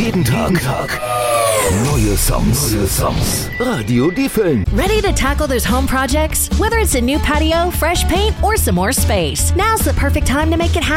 Jeden Tag neue Songs. Radio Diefeln. Ready to tackle those home projects? Whether it's a new patio, fresh paint, or some more space, now's the perfect time to make it happen.